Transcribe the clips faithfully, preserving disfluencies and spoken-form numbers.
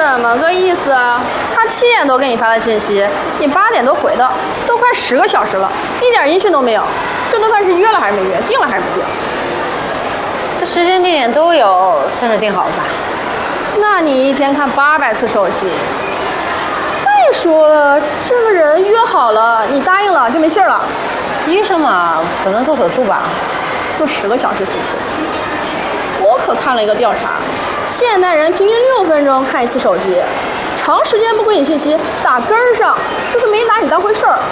怎么个意思啊？他七点多给你发的信息，你八点多回的，都快十个小时了，一点音讯都没有。这顿饭是约了还是没约？定了还是没定？ 这时间地点都有，算是定好了吧？ 那你一天看八百次手机。再说了，这个人约好了，你答应了就没信了。 医生嘛，可能做手术吧， 就十个小时出去。我可看了一个调查，现代人平均六分钟看一次手机，长时间不回你信息，打根儿上就是没拿你当回事儿。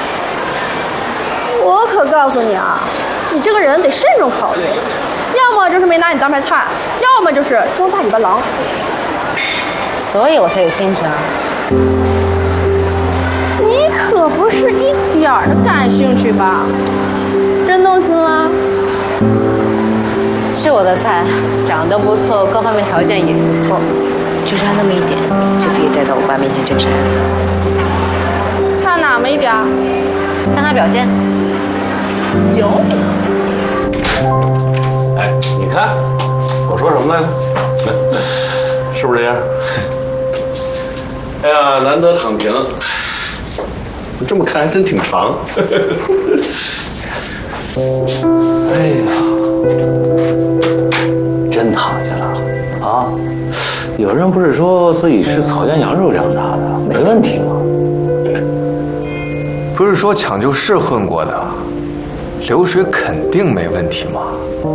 我可告诉你啊，你这个人得慎重考虑，要么就是没拿你当盘菜，要么就是装大尾巴狼。 所以我才有兴趣啊。 你可不是一点儿感兴趣吧？真动心了？ 是我的菜，长得不错，各方面条件也不错，就差那么一点，就可以带到我爸面前证山。 差哪么一点？ 看他表现。 有。 哎，你看，我说什么来着？是不是这样？哎呀，难得躺平。这么看还真挺长。哎呀，真躺下了啊！有人不是说自己吃草原羊肉长大的，没问题吗？ 不是说抢救室混过的，流水肯定没问题吗？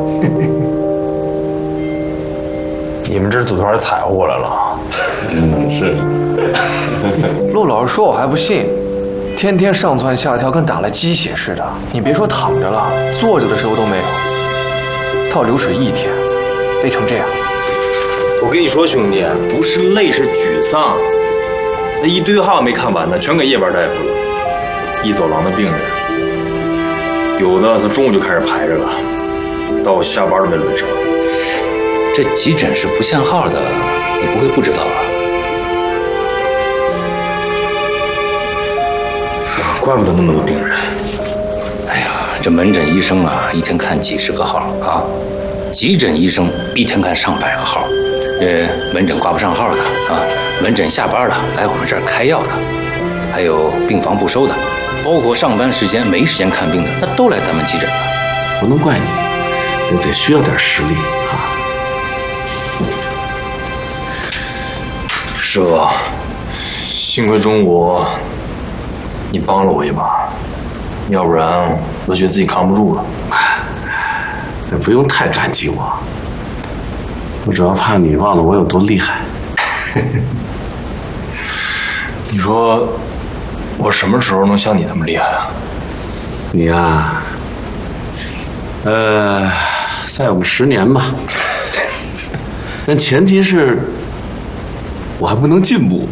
你们这组团踩乎过来了？ 嗯，是。 陆老师说我还不信，天天上蹿下跳，跟打了鸡血似的。你别说躺着了，坐着的时候都没有。套流水一天，累成这样。 我跟你说，兄弟，不是累是沮丧。那一堆号没看完呢，全给夜班大夫了。一走廊的病人，有的从中午就开始排着了，到下班都没轮上。 这急诊是不限号的，你不会不知道吧？ 怪不得那么多病人。 哎呀，这门诊医生啊，一天看几十个号啊，急诊医生一天看上百个号。这门诊挂不上号的啊，门诊下班了来我们这儿开药的，还有病房不收的，包括上班时间没时间看病的，那都来咱们急诊了。 不能怪你，就得需要点实力啊。 师哥，幸亏中午你帮了我一把，要不然我觉得自己扛不住了。 也不用太感激我，我主要怕你忘了我有多厉害。 你说我什么时候能像你那么厉害啊？ 你呀、啊，呃，再有个十年吧。但前提是我还不能进步。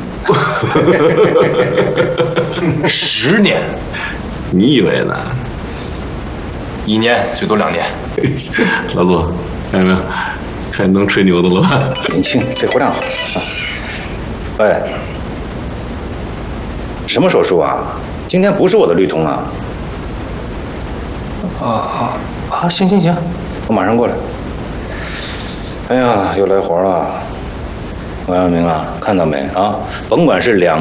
十年？ 你以为呢？ 一年，最多两年。 老左，看见没有？看能吹牛的了吧？ 年轻，肺活量好啊。喂，什么手术啊？今天不是我的绿通啊。啊啊啊！行行行，我马上过来。哎呀，又来活了。王阳明啊，看到没啊？甭管是两